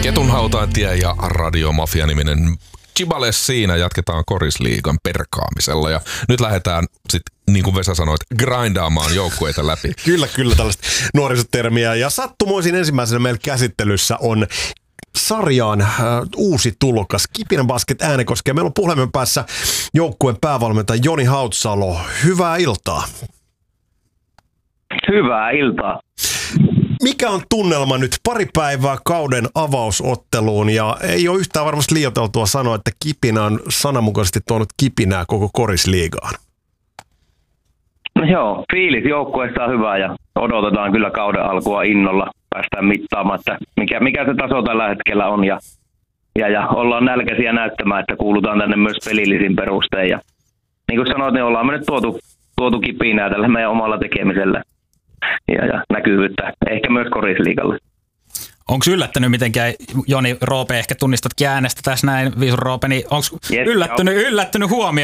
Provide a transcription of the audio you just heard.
Ketunhautaintie ja Radiomafia-niminen Chibale siinä. Jatketaan Korisliigan perkaamisella ja nyt lähdetään sitten, niin kuin Vesa sanoi, grindaamaan joukkueita läpi. Kyllä tällaista nuorisotermiä. Ja sattumoisin ensimmäisenä meillä käsittelyssä on sarjaan uusi tulokas, Kipinä Basket Äänekoski. Meillä on puhelimen päässä joukkueen päävalmentaja Joni Hautsalo. Hyvää iltaa. Hyvää iltaa. Mikä on tunnelma nyt pari päivää kauden avausotteluun ja ei ole yhtään varmasti liioiteltua sanoa, että Kipinä on sananmukaisesti tuonut kipinää koko Korisliigaan? No joo, fiilis joukkueesta on hyvä ja odotetaan kyllä kauden alkua innolla. Päästään mittaamaan, että mikä se taso tällä hetkellä on ja ollaan nälkäisiä näyttämään, että kuulutaan tänne myös pelillisin perustein. Ja niin kuin sanoit, niin ollaan me nyt tuotu kipinää tällä meidän omalla tekemisellä. Ja näkyvyyttä, ehkä myös Korisliigalle. Onko yllättänyt mitenkään, Joni Roope, ehkä tunnistat äänestä tässä näin, Viisun Roope, niin onko yllättynyt huomio